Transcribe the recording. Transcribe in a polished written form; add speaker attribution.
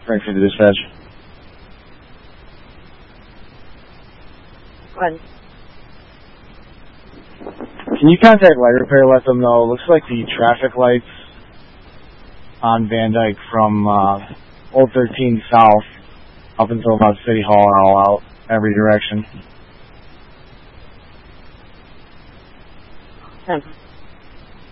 Speaker 1: Frankfurt to dispatch.
Speaker 2: When?
Speaker 1: Can you contact light repair, let them know? Looks like the traffic lights on Van Dyke from Old 13 south up until about City Hall are all out, every direction.
Speaker 2: Hmm.